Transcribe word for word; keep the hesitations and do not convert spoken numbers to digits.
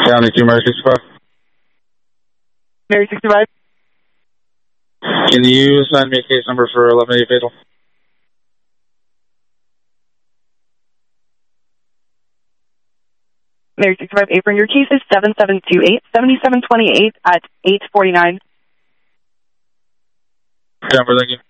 County two, Mary sixty-five. Mary sixty-five. Can you send me a case number for eleven eighty fatal? Mary sixty-five, Apron, your case is seven seven two eight, seven seven two eight at eight forty-nine. Denver, thank you.